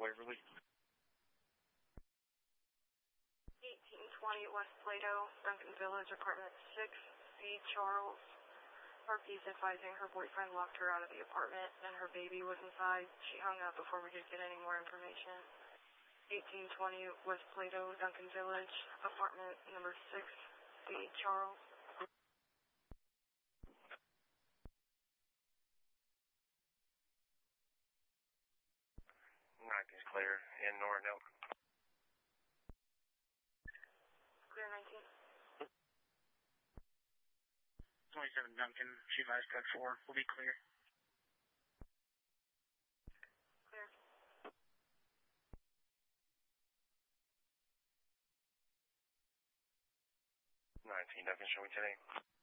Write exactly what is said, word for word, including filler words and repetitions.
Waverly. eighteen twenty West Plato, Duncan Village, apartment six, C. Charles. Harpy's advising her boyfriend locked her out of the apartment and her baby was inside. She hung up before we could get any more information. eighteen twenty West Plato, Duncan Village, apartment number six, C. Charles. nineteen's clear. In Nora Nelk. Clear nineteen. twenty-seven Duncan, she advised code four, will be clear. Clear. nineteen Duncan, showing ten eight.